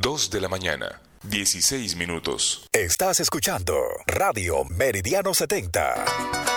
2 de la mañana, 16 minutos. Estás escuchando Radio Meridiano 70.